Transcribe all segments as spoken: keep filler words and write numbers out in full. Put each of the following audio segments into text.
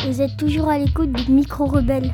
Vous êtes toujours à l'écoute du Micro Rebelle.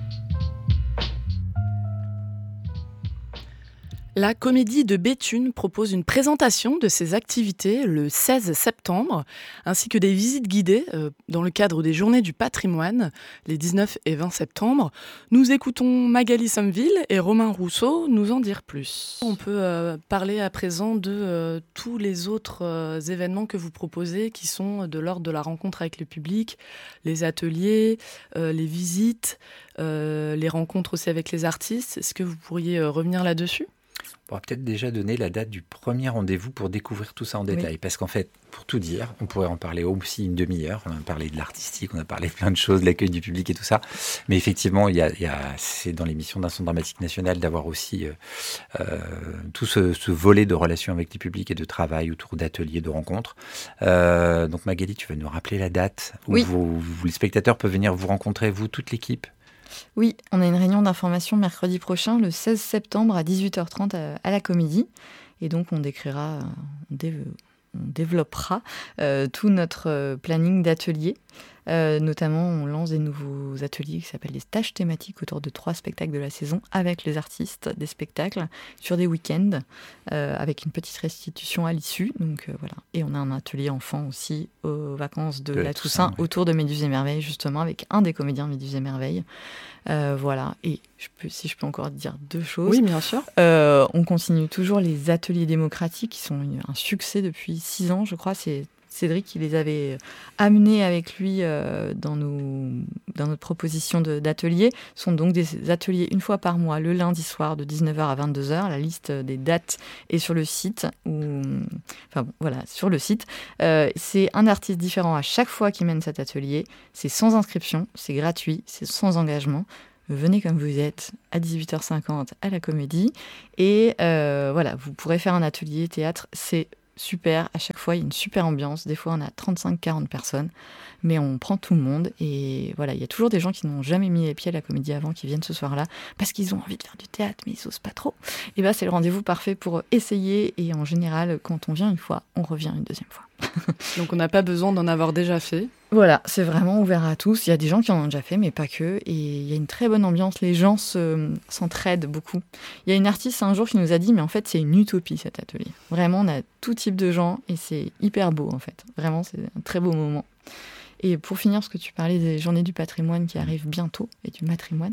La Comédie de Béthune propose une présentation de ses activités le seize septembre, ainsi que des visites guidées euh, dans le cadre des Journées du patrimoine, les dix-neuf et vingt septembre. Nous écoutons Magali Sommeville et Romain Rousseau nous en dire plus. On peut euh, parler à présent de euh, tous les autres euh, événements que vous proposez, qui sont de l'ordre de la rencontre avec le public, les ateliers, euh, les visites, euh, les rencontres aussi avec les artistes. Est-ce que vous pourriez euh, revenir là-dessus ? On pourra peut-être déjà donner la date du premier rendez-vous pour découvrir tout ça en détail. Oui. Parce qu'en fait, pour tout dire, on pourrait en parler aussi une demi-heure. On a parlé de l'artistique, on a parlé de plein de choses, de l'accueil du public et tout ça. Mais effectivement, il y a, il y a, c'est dans l'émission d'un Centre dramatique national d'avoir aussi euh, euh, tout ce, ce volet de relations avec les publics et de travail autour d'ateliers, de rencontres. Euh, donc Magali, tu vas nous rappeler la date où oui. vous, vous, les spectateurs peuvent venir vous rencontrer, vous, toute l'équipe. Oui, on a une réunion d'information mercredi prochain, le seize septembre à dix-huit heures trente à, à la Comédie. Et donc, on décrira, on, dé, on développera euh, tout notre euh, planning d'ateliers. Euh, notamment, on lance des nouveaux ateliers qui s'appellent des stages thématiques autour de trois spectacles de la saison avec les artistes des spectacles sur des week-ends euh, avec une petite restitution à l'issue. Donc euh, voilà. Et on a un atelier enfant aussi aux vacances de, de la Toussaint, Toussaint oui. autour de Méduse et Merveille, justement avec un des comédiens Méduse et Merveille. Euh, voilà. Et je peux, si je peux encore dire deux choses. Oui, bien sûr. Euh, on continue toujours les ateliers démocratiques qui sont une, un succès depuis six ans, je crois. C'est Cédric qui les avait amenés avec lui euh, dans, nos, dans notre proposition de, d'ateliers. Ce sont donc des ateliers une fois par mois, le lundi soir de dix-neuf heures à vingt-deux heures. La liste des dates est sur le site. Où, enfin bon, voilà, sur le site. Euh, c'est un artiste différent à chaque fois qui mène cet atelier. C'est sans inscription, c'est gratuit, c'est sans engagement. Venez comme vous êtes à dix-huit heures cinquante à la Comédie. Et euh, voilà, vous pourrez faire un atelier théâtre. C'est super, à chaque fois il y a une super ambiance, des fois on a trente-cinq à quarante personnes, mais on prend tout le monde et voilà, il y a toujours des gens qui n'ont jamais mis les pieds à la Comédie avant qui viennent ce soir-là parce qu'ils ont envie de faire du théâtre mais ils osent pas trop. Et bien c'est le rendez-vous parfait pour essayer et en général quand on vient une fois, on revient une deuxième fois. Donc on n'a pas besoin d'en avoir déjà fait. Voilà, c'est vraiment ouvert à tous. Il y a des gens qui en ont déjà fait, mais pas que. Et il y a une très bonne ambiance. Les gens se, s'entraident beaucoup. Il y a une artiste un jour qui nous a dit, mais en fait, c'est une utopie cet atelier. Vraiment, on a tout type de gens et c'est hyper beau en fait. Vraiment, c'est un très beau moment. Et pour finir, parce que tu parlais des Journées du patrimoine qui arrivent bientôt, et du matrimoine,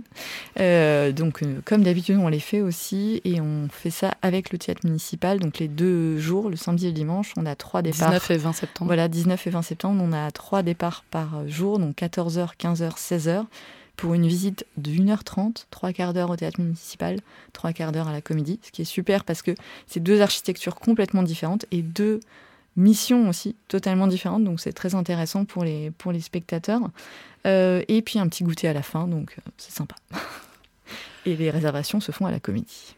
euh, donc euh, comme d'habitude, on les fait aussi, et on fait ça avec le théâtre municipal, donc les deux jours, le samedi et le dimanche, on a trois départs. dix-neuf et vingt septembre. Voilà, dix-neuf et vingt septembre, on a trois départs par jour, donc quatorze heures, quinze heures, seize heures, pour une visite de une heure trente, trois quarts d'heure au théâtre municipal, trois quarts d'heure à la Comédie, ce qui est super parce que c'est deux architectures complètement différentes, et deux mission aussi totalement différente, donc c'est très intéressant pour les, pour les spectateurs. Euh, et puis un petit goûter à la fin, donc euh, c'est sympa. Et les réservations se font à la Comédie.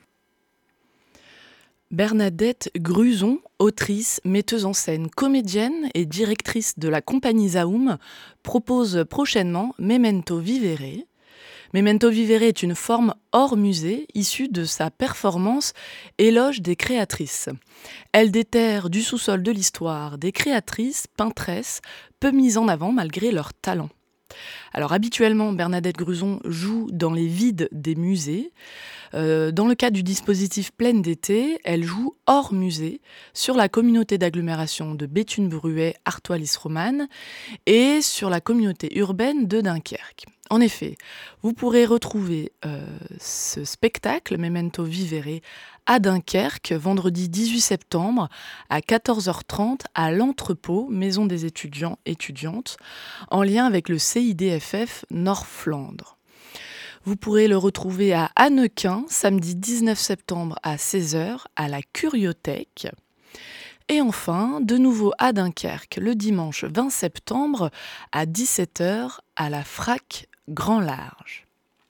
Bernadette Gruson, autrice, metteuse en scène, comédienne et directrice de la compagnie Zaum, propose prochainement Memento Vivere. Memento Vivere est une forme hors musée, issue de sa performance Éloge des créatrices. Elle déterre du sous-sol de l'histoire des créatrices, peintresses, peu mises en avant malgré leur talent. Alors habituellement, Bernadette Gruson joue dans les vides des musées. Euh, dans le cadre du dispositif Pleine d'été, elle joue hors musée sur la communauté d'agglomération de Béthune-Bruay-Artois-Lys-Romanne et sur la communauté urbaine de Dunkerque. En effet, vous pourrez retrouver euh, ce spectacle, Memento Vivere, à Dunkerque, vendredi dix-huit septembre, à quatorze heures trente, à l'Entrepôt, Maison des étudiants étudiantes, en lien avec le C I D F F Nord-Flandre. Vous pourrez le retrouver à Hannequin, samedi dix-neuf septembre à seize heures, à la Curiothèque. Et enfin, de nouveau à Dunkerque, le dimanche vingt septembre, à dix-sept heures, à la Frac Grand Large.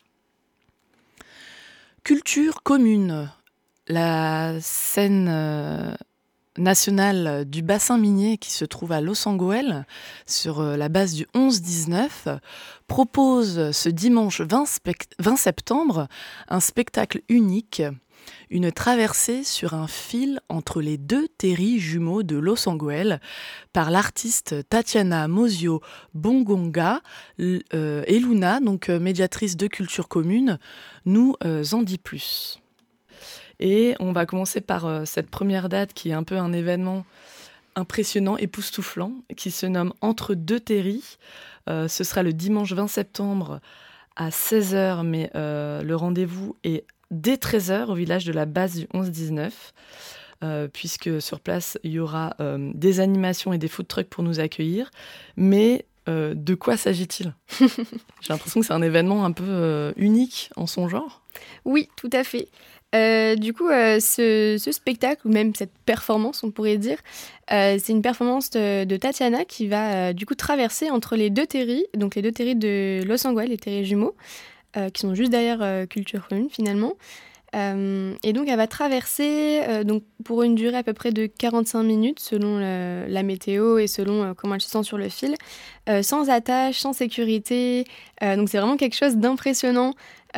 Culture commune. La scène euh, nationale du bassin minier qui se trouve à Losangoël, sur euh, la base du onze dix-neuf, propose ce dimanche vingt, spect- vingt septembre un spectacle unique une traversée sur un fil entre les deux terris jumeaux de Los Angeles par l'artiste Tatiana Mosio Bongonga euh, et Luna, donc euh, médiatrice de culture commune, nous euh, en dit plus. Et on va commencer par euh, cette première date qui est un peu un événement impressionnant, époustouflant, qui se nomme Entre deux terris. Euh, ce sera le dimanche vingt septembre à seize heures, mais euh, le rendez-vous est dès treize heures au village de la Base du onze dix-neuf, euh, puisque sur place, il y aura euh, des animations et des food trucks pour nous accueillir. Mais euh, de quoi s'agit-il ? J'ai l'impression que c'est un événement un peu euh, unique en son genre. Oui, tout à fait. Euh, du coup, euh, ce, ce spectacle, ou même cette performance, on pourrait dire, euh, c'est une performance de, de Tatiana qui va euh, du coup traverser entre les deux terris, donc les deux terris de Los Angeles, les terris jumeaux, euh, qui sont juste derrière euh, Culture Commune finalement. Euh, et donc, elle va traverser euh, donc, pour une durée à peu près de quarante-cinq minutes, selon le, la météo et selon euh, comment elle se sent sur le fil, euh, sans attache, sans sécurité. Euh, donc, c'est vraiment quelque chose d'impressionnant.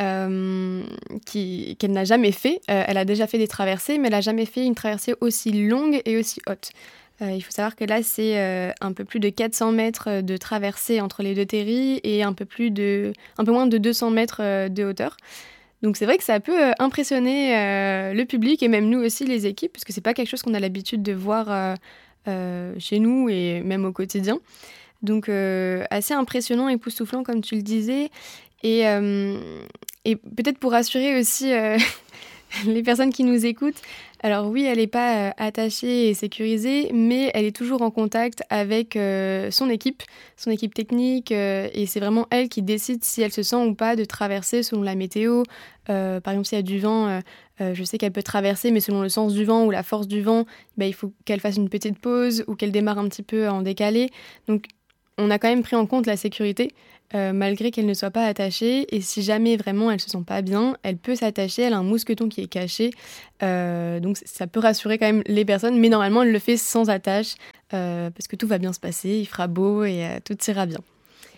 Euh, qui, qu'elle n'a jamais fait. Euh, elle a déjà fait des traversées, mais elle n'a jamais fait une traversée aussi longue et aussi haute. Euh, il faut savoir que là, c'est euh, un peu plus de quatre cents mètres de traversée entre les deux terris et un peu, plus de, un peu moins de deux cents mètres euh, de hauteur. Donc c'est vrai que ça peut euh, impressionner euh, le public et même nous aussi, les équipes, parce que c'est pas quelque chose qu'on a l'habitude de voir euh, euh, chez nous et même au quotidien. Donc euh, assez impressionnant, époustouflant, comme tu le disais. Et, euh, et peut-être pour rassurer aussi euh, les personnes qui nous écoutent, alors oui, elle n'est pas euh, attachée et sécurisée, mais elle est toujours en contact avec euh, son équipe, son équipe technique, euh, et c'est vraiment elle qui décide si elle se sent ou pas de traverser selon la météo. Euh, par exemple, s'il y a du vent, euh, euh, je sais qu'elle peut traverser, mais selon le sens du vent ou la force du vent, bah, il faut qu'elle fasse une petite pause ou qu'elle démarre un petit peu en décalé. Donc, on a quand même pris en compte la sécurité, euh, malgré qu'elle ne soit pas attachée. Et si jamais vraiment elle ne se sent pas bien, elle peut s'attacher. Elle a un mousqueton qui est caché. Euh, donc ça peut rassurer quand même les personnes. Mais normalement, elle le fait sans attache, euh, parce que tout va bien se passer, il fera beau et euh, tout ira bien.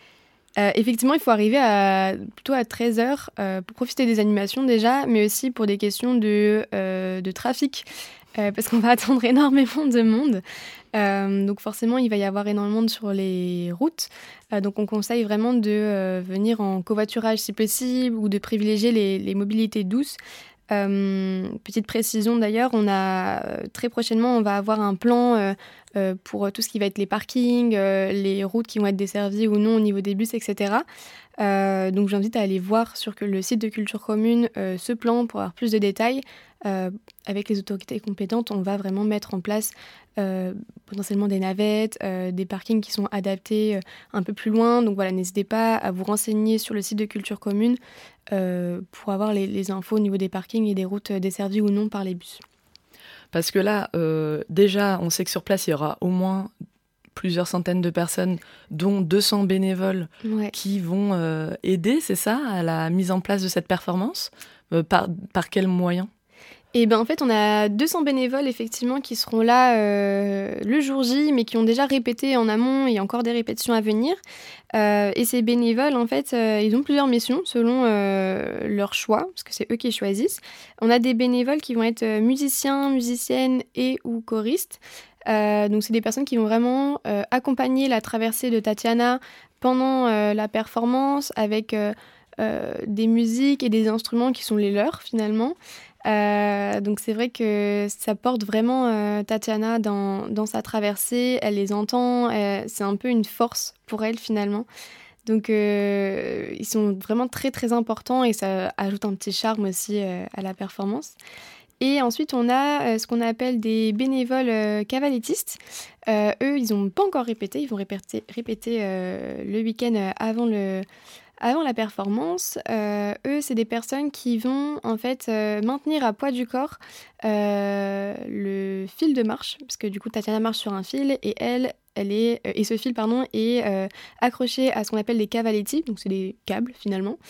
Euh, effectivement, il faut arriver à, plutôt à treize heures euh, pour profiter des animations déjà, mais aussi pour des questions de, euh, de trafic. Euh, parce qu'on va attendre énormément de monde. Euh, donc forcément, il va y avoir énormément de monde sur les routes. Euh, donc on conseille vraiment de euh, venir en covoiturage si possible ou de privilégier les, les mobilités douces. Euh, petite précision d'ailleurs, on a euh, très prochainement, on va avoir un plan euh, euh, pour tout ce qui va être les parkings, euh, les routes qui vont être desservies ou non au niveau des bus, et cetera. Euh, donc j'invite à aller voir sur le site de Culture Commune euh, ce plan pour avoir plus de détails. Euh, avec les autorités compétentes, on va vraiment mettre en place euh, potentiellement des navettes, euh, des parkings qui sont adaptés euh, un peu plus loin. Donc voilà, n'hésitez pas à vous renseigner sur le site de Culture Commune euh, pour avoir les, les infos au niveau des parkings et des routes desservies ou non par les bus. Parce que là, euh, déjà, on sait que sur place, il y aura au moins plusieurs centaines de personnes, dont deux cents bénévoles ouais. qui vont euh, aider, c'est ça, à la mise en place de cette performance. Euh, par, par quels moyens ? Et ben en fait, on a deux cents bénévoles effectivement qui seront là euh, le jour J, mais qui ont déjà répété en amont et encore des répétitions à venir. Euh, et ces bénévoles, en fait, euh, ils ont plusieurs missions selon euh, leur choix, parce que c'est eux qui choisissent. On a des bénévoles qui vont être musiciens, musiciennes et ou choristes. Euh, donc c'est des personnes qui vont vraiment euh, accompagner la traversée de Tatiana pendant euh, la performance avec euh, euh, des musiques et des instruments qui sont les leurs finalement. Euh, donc c'est vrai que ça porte vraiment euh, Tatiana dans, dans sa traversée, elle les entend, euh, c'est un peu une force pour elle finalement. Donc euh, ils sont vraiment très très importants et ça ajoute un petit charme aussi euh, à la performance. Et ensuite on a euh, ce qu'on appelle des bénévoles euh, cavalettistes. Euh, eux ils n'ont pas encore répété, ils vont répéter, répéter euh, le week-end avant le... Avant la performance, euh, eux, c'est des personnes qui vont en fait euh, maintenir à poids du corps euh, le fil de marche, parce que du coup, Tatiana marche sur un fil et elle, elle est euh, et ce fil pardon est euh, accroché à ce qu'on appelle des cavaletti, donc c'est des câbles finalement.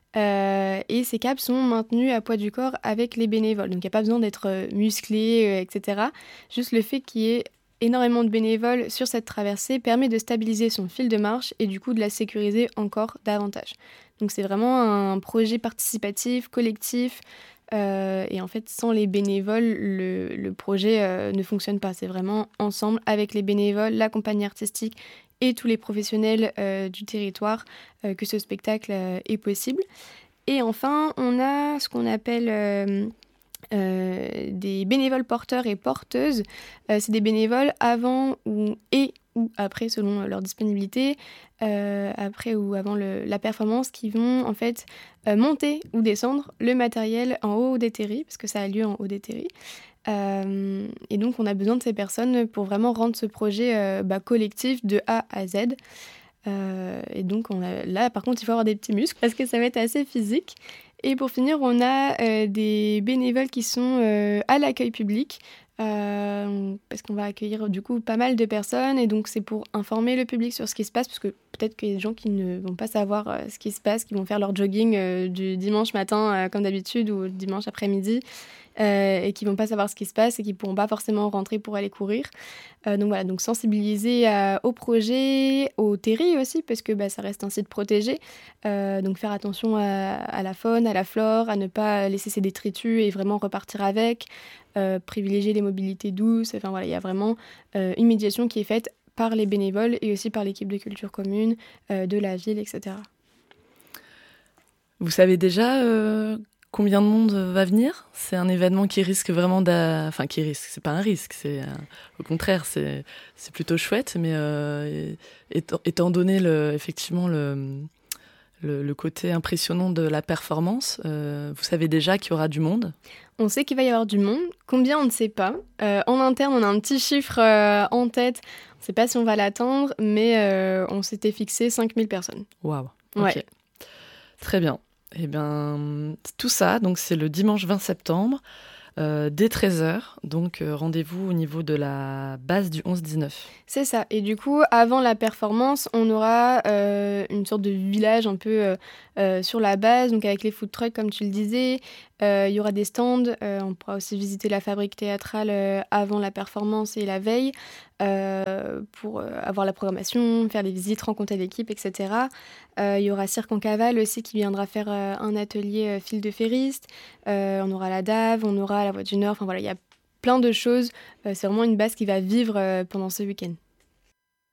Euh, et ces câbles sont maintenus à poids du corps avec les bénévoles, donc il n'y a pas besoin d'être musclé, euh, et cetera. Juste le fait qu'il y ait énormément de bénévoles sur cette traversée permet de stabiliser son fil de marche et du coup de la sécuriser encore davantage. Donc c'est vraiment un projet participatif, collectif, Euh, et en fait, sans les bénévoles, le, le projet euh, ne fonctionne pas. C'est vraiment ensemble, avec les bénévoles, la compagnie artistique et tous les professionnels euh, du territoire, euh, que ce spectacle euh, est possible. Et enfin, on a ce qu'on appelle euh, euh, des bénévoles porteurs et porteuses. Euh, c'est des bénévoles avant ou, et ou après, selon leur disponibilité, euh, après ou avant le, la performance, qui vont en fait euh, monter ou descendre le matériel en haut des terris, parce que ça a lieu en haut des terris. Euh, et donc, on a besoin de ces personnes pour vraiment rendre ce projet euh, bah, collectif de A à Z. Euh, et donc, on a, là, par contre, il faut avoir des petits muscles parce que ça va être assez physique. Et pour finir, on a euh, des bénévoles qui sont euh, à l'accueil public. Euh, parce qu'on va accueillir du coup pas mal de personnes et donc c'est pour informer le public sur ce qui se passe, parce que peut-être qu'il y a des gens qui ne vont pas savoir euh, ce qui se passe, qui vont faire leur jogging euh, du dimanche matin euh, comme d'habitude ou le dimanche après-midi euh, et qui vont pas savoir ce qui se passe et qui pourront pas forcément rentrer pour aller courir. Euh, donc voilà, donc sensibiliser euh, au projet, aux terris aussi, parce que bah, ça reste un site protégé. Euh, donc faire attention à, à la faune, à la flore, à ne pas laisser ses détritus et vraiment repartir avec. Euh, privilégier les mobilités douces. Enfin voilà, il y a vraiment euh, une médiation qui est faite par les bénévoles et aussi par l'équipe de culture commune euh, de la ville, et cetera. Vous savez déjà euh, combien de monde va venir ? C'est un événement qui risque vraiment d'a... Enfin, qui risque, c'est pas un risque, c'est, euh, au contraire, c'est, c'est plutôt chouette, mais euh, étant, étant donné le, effectivement le, le, le côté impressionnant de la performance, euh, vous savez déjà qu'il y aura du monde ? On sait qu'il va y avoir du monde. Combien, on ne sait pas. Euh, en interne, on a un petit chiffre euh, en tête. On ne sait pas si on va l'atteindre, mais euh, on s'était fixé cinq mille personnes. Waouh. Ouais. Ok. Très bien. Eh bien, tout ça, donc c'est le dimanche vingt septembre, euh, dès treize heures. Donc, euh, rendez-vous au niveau de la base du onze dix-neuf. C'est ça. Et du coup, avant la performance, on aura euh, une sorte de village un peu euh, euh, sur la base, donc avec les food trucks, comme tu le disais. Euh, il y aura des stands. Euh, on pourra aussi visiter la fabrique théâtrale euh, avant la performance et la veille euh, pour euh, avoir la programmation, faire des visites, rencontrer l'équipe, et cetera. Euh, il y aura Cirque en Cavale aussi qui viendra faire euh, un atelier euh, fil de ferriste. Euh, on aura la D A V, on aura la Voix du Nord. Enfin voilà, il y a plein de choses. Euh, c'est vraiment une base qui va vivre euh, pendant ce week-end.